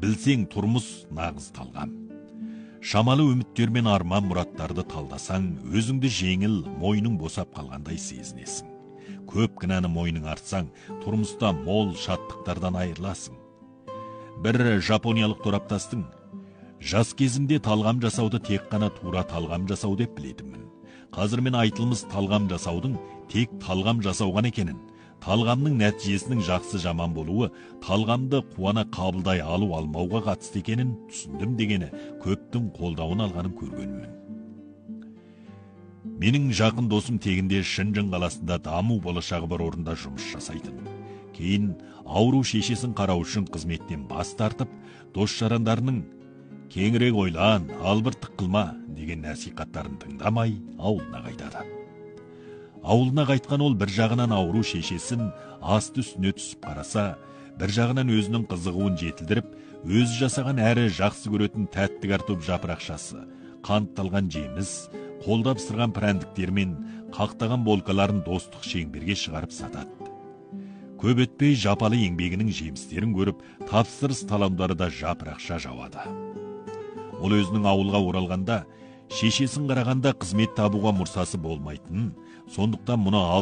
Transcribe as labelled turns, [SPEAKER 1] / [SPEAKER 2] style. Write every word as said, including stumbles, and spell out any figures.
[SPEAKER 1] білсең тұрмыс нағыз талғам. Шамалы үміттер мен арман мұраттарды талдасаң, өзіңді жеңіл, мойның босап қалғандай сезінесің. Көп кінәні мойның артсаң, тұрмыста мол шаттықтардан айырыласың. Бір жапониялық тораптастың: жас кезімде талғам жасауды тек қана тура талғам жасау деп білетінмін. Қазір мен айтылмыс талғам жасаудың тек талғам жасауған екенін, талғамның нәтижесінің жақсы жаман болуы талғамды қуана қабылдай алу алмауға қатысты екенін түсіндім дегені көптің қолдауын алғанын көргенмін. Менің жақын досым тегінде Шэньчжэн қаласында даму болашағы бар орында жұмыс жасайтын. Кейін ауру шешесін қарау үшін қызметтен бас тартып, дос-жарандарының кеңірек ойлан, албырттық қылма деген насихаттарын тыңдамай ауылына қайтады. Ауылына қайтқан ол бір жағынан ауру шешесін асты үстіне түсіп қараса, бір жағынан өзінің қызығуын жетілдіріп, өзі жасаған әрі жақсы көретін тәтті картоп жапырақшасы, қантталған жеміс, қолдап сырған прәндіктер мен қақтаған болкаларын достық шеңберге шығарып сатады. Көп өтпей жапалы еңбегінің жемістерін көріп, тапсырыс таламдары да жапырақша жауады. Ол өзінің ауылға оралғанда, шешесін қарағанда қызмет табуға мұрсасы болмайтынын, сондықтан мұны